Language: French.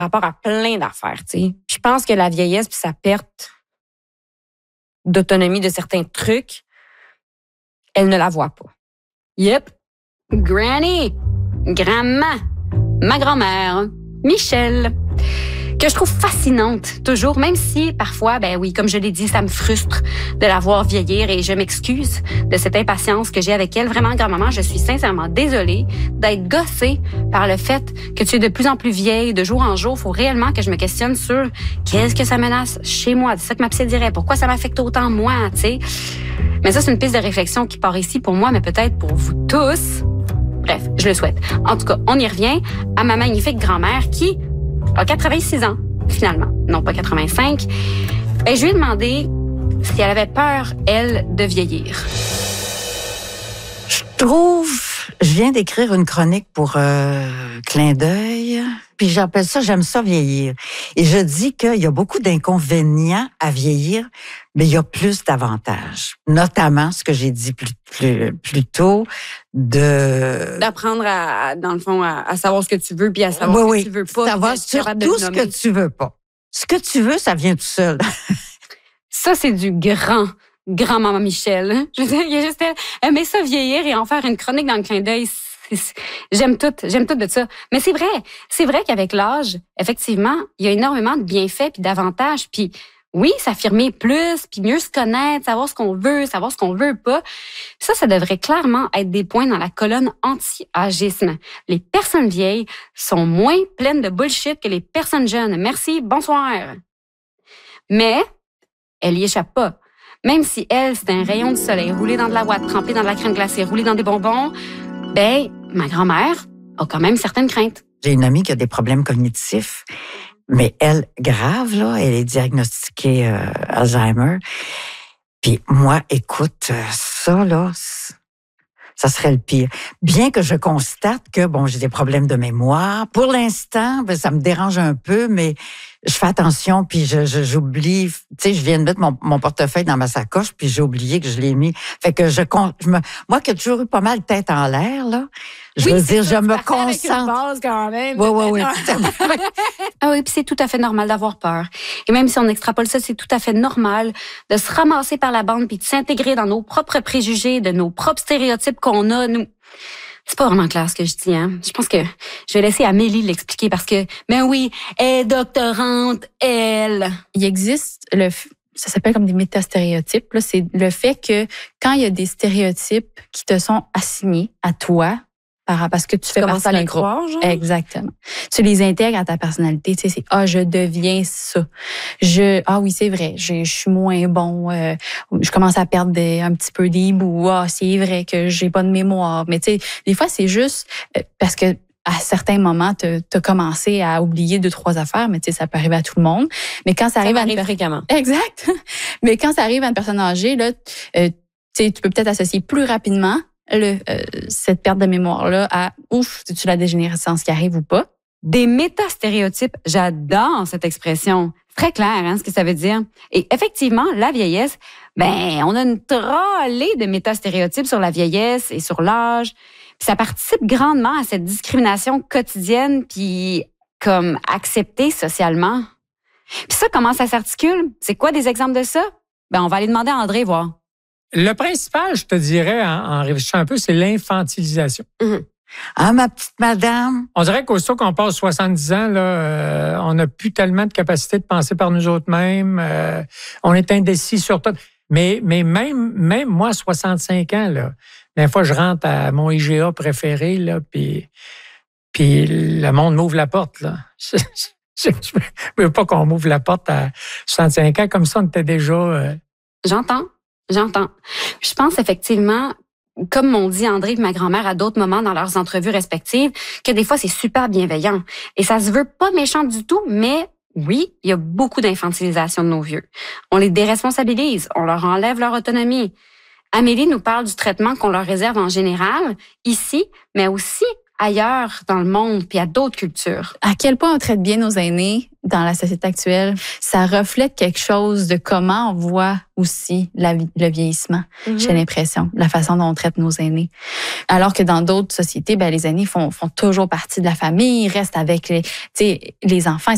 rapport à plein d'affaires, tu sais. Je pense que la vieillesse puis sa perte d'autonomie de certains trucs, elle ne la voit pas. Yep. Granny, grand-maman, ma grand-mère, Michel, que je trouve fascinante, toujours, même si parfois, ben oui, comme je l'ai dit, ça me frustre de la voir vieillir et je m'excuse de cette impatience que j'ai avec elle. Vraiment, grand-maman, je suis sincèrement désolée d'être gossée par le fait que tu es de plus en plus vieille, de jour en jour. Il faut réellement que je me questionne sur qu'est-ce que ça menace chez moi. C'est ça que ma psy dirait. Pourquoi ça m'affecte autant moi, tu sais? Mais ça, c'est une piste de réflexion qui part ici pour moi, mais peut-être pour vous tous. Bref, je le souhaite. En tout cas, on y revient à ma magnifique grand-mère qui a 86 ans, finalement. Non, pas 85. Ben, je lui ai demandé si elle avait peur, elle, de vieillir. Je viens d'écrire une chronique pour Clin d'œil, puis j'appelle ça « J'aime ça vieillir ». Et je dis qu'il y a beaucoup d'inconvénients à vieillir, mais il y a plus d'avantages. Notamment, ce que j'ai dit plus tôt, d'apprendre dans le fond, à savoir ce que tu veux, puis à savoir ce que tu veux pas. Savoir surtout ce que tu veux pas. Ce que tu veux, ça vient tout seul. Ça, c'est du grand-maman Michel. Je veux dire, il y a juste elle. Aimer ça vieillir et en faire une chronique dans le clin d'œil. J'aime tout de ça. Mais c'est vrai qu'avec l'âge, effectivement, il y a énormément de bienfaits puis d'avantages. Puis oui, s'affirmer plus, puis mieux se connaître, savoir ce qu'on veut, savoir ce qu'on veut pas. Ça devrait clairement être des points dans la colonne anti-âgisme. Les personnes vieilles sont moins pleines de bullshit que les personnes jeunes. Merci, bonsoir. Mais elle y échappe pas. Même si elle, c'est un rayon de soleil, roulé dans de la ouate, trempé dans de la crème glacée, roulé dans des bonbons, ben, ma grand-mère a quand même certaines craintes. J'ai une amie qui a des problèmes cognitifs, mais elle, grave, là, elle est diagnostiquée Alzheimer. Puis moi, écoute, ça, là, ça serait le pire. Bien que je constate que, bon, j'ai des problèmes de mémoire. Pour l'instant, ben, ça me dérange un peu, mais je fais attention, puis j'oublie. Tu sais, je viens de mettre mon portefeuille dans ma sacoche, puis j'ai oublié que je l'ai mis. Fait que moi qui ai toujours eu pas mal de tête en l'air, là, je veux dire, je me concentre. Base quand même. Oui. Ah oui, puis c'est tout à fait normal d'avoir peur. Et même si on extrapole ça, c'est tout à fait normal de se ramasser par la bande puis de s'intégrer dans nos propres préjugés, de nos propres stéréotypes qu'on a, nous. C'est pas vraiment clair ce que je dis, hein. Je pense que je vais laisser Amélie l'expliquer parce que, ben oui, elle est doctorante, elle. Il existe ça s'appelle comme des métastéréotypes, là. C'est le fait que quand il y a des stéréotypes qui te sont assignés à toi, parce que tu fais partie d'un groupe. Croire, genre? Exactement. Tu les intègres à ta personnalité. Tu sais, c'est je deviens ça. Oui, c'est vrai. Je suis moins bon. Je commence à perdre un petit peu des bouts. C'est vrai que j'ai pas de mémoire. Mais tu sais, des fois, c'est juste parce que à certains moments, t'as commencé à oublier 2-3 affaires, mais tu sais, ça peut arriver à tout le monde. Mais quand ça arrive fréquemment. Exact. Mais quand ça arrive à une personne âgée, là, tu sais, tu peux peut-être associer plus rapidement cette perte de mémoire-là à c'est-tu la dégénérescence qui arrive ou pas? Des métastéréotypes, j'adore cette expression. Très clair, hein, ce que ça veut dire. Et effectivement, la vieillesse, ben, on a une trollée de métastéréotypes sur la vieillesse et sur l'âge. Puis ça participe grandement à cette discrimination quotidienne puis comme acceptée socialement. Puis ça, comment ça s'articule? C'est quoi des exemples de ça? Ben, on va aller demander à André voir. Le principal, je te dirais, en réfléchissant un peu, c'est l'infantilisation. Mm-hmm. Ah, ma petite madame. On dirait qu'aussitôt qu'on passe 70 ans, là, on n'a plus tellement de capacité de penser par nous autres mêmes. On est indécis sur tout. Mais même moi, 65 ans, là, des fois, je rentre à mon IGA préféré, là, puis le monde m'ouvre la porte, là. Je ne veux pas qu'on m'ouvre la porte à 65 ans, comme ça, on était déjà... J'entends. Je pense effectivement, comme m'ont dit André et ma grand-mère à d'autres moments dans leurs entrevues respectives, que des fois, c'est super bienveillant. Et ça se veut pas méchant du tout, mais oui, il y a beaucoup d'infantilisation de nos vieux. On les déresponsabilise, on leur enlève leur autonomie. Amélie nous parle du traitement qu'on leur réserve en général, ici, mais aussi ailleurs dans le monde, puis à d'autres cultures. À quel point on traite bien nos aînés dans la société actuelle, ça reflète quelque chose de comment on voit aussi le vieillissement, j'ai l'impression, la façon dont on traite nos aînés. Alors que dans d'autres sociétés, ben, les aînés font toujours partie de la famille, ils restent avec les enfants,